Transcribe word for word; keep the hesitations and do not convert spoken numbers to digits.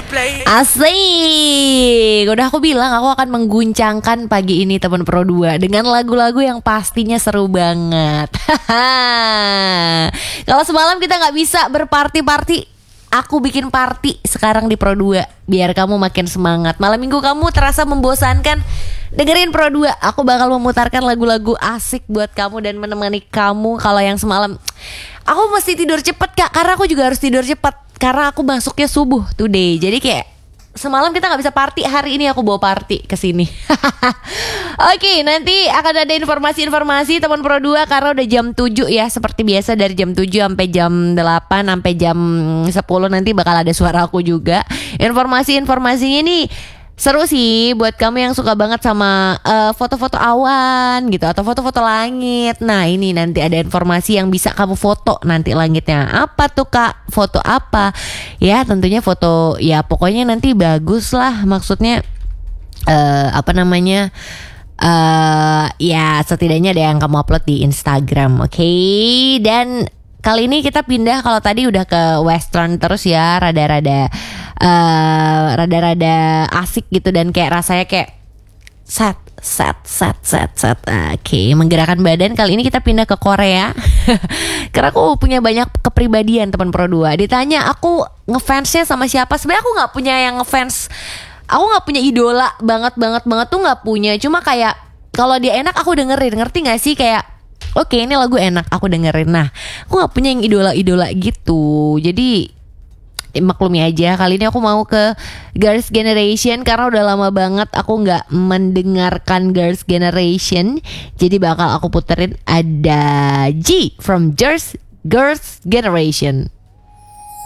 Asik. Udah aku bilang aku akan mengguncangkan pagi ini teman Pro dua dengan lagu-lagu yang pastinya seru banget. Kalau semalam kita gak bisa berparti-parti, aku bikin party sekarang di Pro dua biar kamu makin semangat. Malam minggu kamu terasa membosankan, dengerin Pro dua. Aku bakal memutarkan lagu-lagu asik buat kamu dan menemani kamu. Kalau yang semalam aku mesti tidur cepet Kak, karena aku juga harus tidur cepet karena aku masuknya subuh today. Jadi kayak semalam kita nggak bisa party, hari ini aku bawa party ke sini. Oke, nanti akan ada informasi-informasi teman Pro dua karena udah jam tujuh ya. Seperti biasa dari jam tujuh sampai jam delapan sampai jam sepuluh nanti bakal ada suara aku juga. Informasi-informasinya nih seru sih buat kamu yang suka banget sama uh, foto-foto awan gitu atau foto-foto langit. Nah, ini nanti ada informasi yang bisa kamu foto nanti langitnya. Apa tuh Kak? Foto apa? Ya, tentunya foto ya pokoknya nanti bagus lah. Maksudnya uh, apa namanya? Uh, ya setidaknya ada yang kamu upload di Instagram, oke? Okay? Dan kali ini kita pindah, kalau tadi udah ke western terus ya, rada-rada uh, rada-rada asik gitu dan kayak rasanya kayak set set set set set. Oke, okay, menggerakkan badan. Kali ini kita pindah ke Korea. Karena aku punya banyak kepribadian teman Pro dua. Ditanya aku ngefansnya sama siapa? Sebenarnya aku nggak punya yang ngefans. Aku nggak punya idola banget banget banget tuh nggak punya. Cuma kayak kalau dia enak aku dengerin. Ngerti nggak sih kayak oke, ini lagu enak, aku dengerin. Nah, aku gak punya yang idola-idola gitu. Jadi eh, maklumi aja, kali ini aku mau ke Girls' Generation karena udah lama banget aku gak mendengarkan Girls' Generation. Jadi bakal aku puterin ada G from Girls' Girls' Generation.